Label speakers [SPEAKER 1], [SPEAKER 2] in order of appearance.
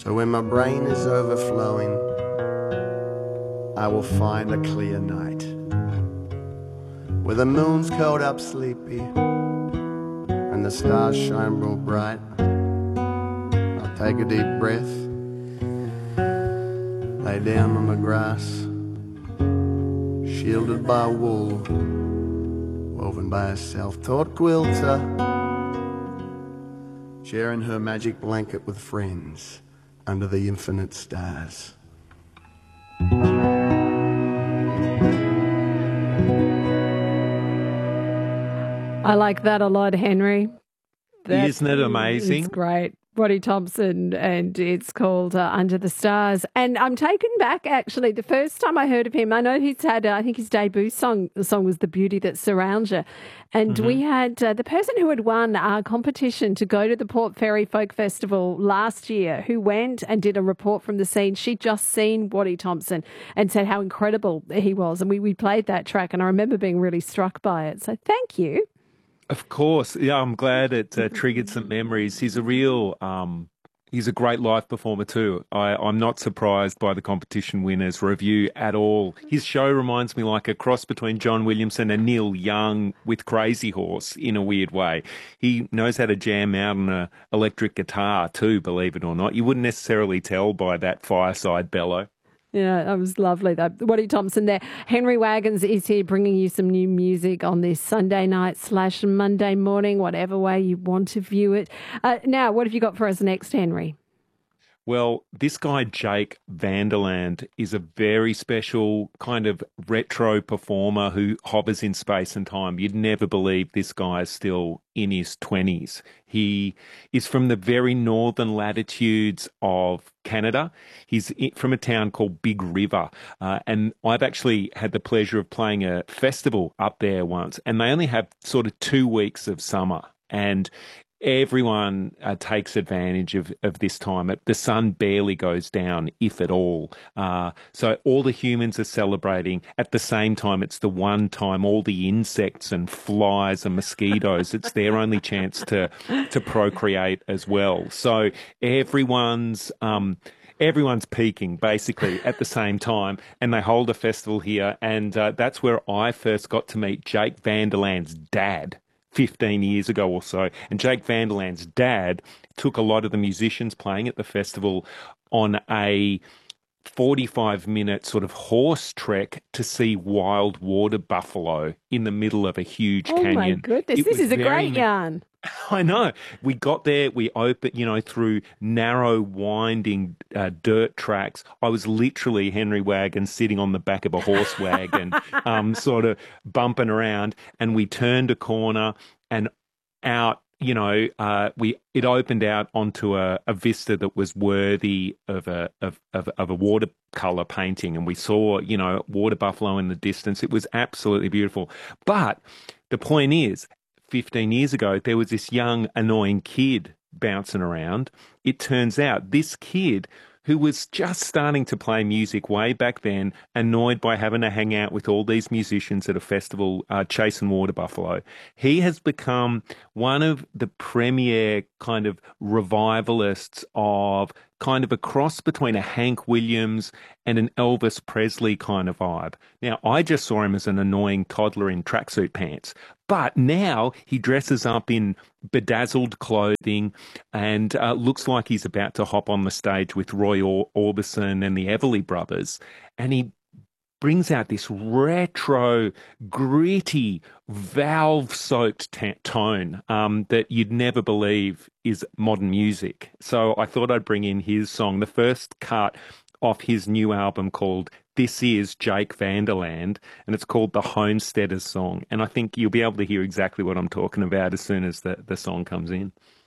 [SPEAKER 1] So when my brain is overflowing, I will find a clear night where the moon's curled up sleepy and the stars shine real bright. I'll take a deep breath, lay down on the grass, shielded by wool, woven by a self-taught quilter, sharing her magic blanket with friends under the infinite stars.
[SPEAKER 2] I like that a lot, Henry.
[SPEAKER 3] Isn't it amazing?
[SPEAKER 2] It's great. Roddy Thompson, and it's called Under the Stars. And I'm taken back, actually. The first time I heard of him, I know he's had, I think his debut song was The Beauty That Surrounds You. And we had the person who had won our competition to go to the Port Fairy Folk Festival last year, who went and did a report from the scene. She'd just seen Waddy Thompson and said how incredible he was. And we played that track, and I remember being really struck by it. So thank you.
[SPEAKER 3] Of course. Yeah, I'm glad it triggered some memories. He's a real, he's a great live performer too. I'm not surprised by the competition winner's review at all. His show reminds me like a cross between John Williamson and Neil Young with Crazy Horse in a weird way. He knows how to jam out on an electric guitar too, believe it or not. You wouldn't necessarily tell by that fireside bellow.
[SPEAKER 2] Yeah, that was lovely, though. Waddy Thompson there. Henry Wagons is here bringing you some new music on this Sunday night / Monday morning, whatever way you want to view it. Now, what have you got for us next, Henry?
[SPEAKER 3] Well, this guy, Jake Vanderland, is a very special kind of retro performer who hovers in space and time. You'd never believe this guy is still in his 20s. He is from the very northern latitudes of Canada. He's from a town called Big River. And I've actually had the pleasure of playing a festival up there once. And they only have sort of 2 weeks of summer. And everyone takes advantage of this time. The sun barely goes down, if at all. So all the humans are celebrating. At the same time, it's the one time all the insects and flies and mosquitoes, it's their only chance to procreate as well. So everyone's peaking basically at the same time, and they hold a festival here. And that's where I first got to meet Jake Vanderland's dad 15 years ago or so. And Jake Vanderland's dad took a lot of the musicians playing at the festival on a 45-minute sort of horse trek to see wild water buffalo in the middle of a huge canyon.
[SPEAKER 2] Oh my goodness, this is a great yarn.
[SPEAKER 3] I know. We got there, we opened, through narrow, winding dirt tracks. I was literally Henry Wagon sitting on the back of a horse wagon, sort of bumping around, and we turned a corner and out, it opened out onto a vista that was worthy of a watercolor painting, and we saw, water buffalo in the distance. It was absolutely beautiful. But the point is, 15 years ago, there was this young, annoying kid bouncing around. It turns out this kid, who was just starting to play music way back then, annoyed by having to hang out with all these musicians at a festival chasing water buffalo, he has become one of the premier kind of revivalists of kind of a cross between a Hank Williams and an Elvis Presley kind of vibe. Now, I just saw him as an annoying toddler in tracksuit pants, but now he dresses up in bedazzled clothing and looks like he's about to hop on the stage with Roy Orbison and the Everly Brothers, and he brings out this retro, gritty, valve-soaked tone that you'd never believe is modern music. So I thought I'd bring in his song, the first cut off his new album called This Is Jake Vanderland, and it's called The Homesteaders Song. And I think you'll be able to hear exactly what I'm talking about as soon as the song comes in.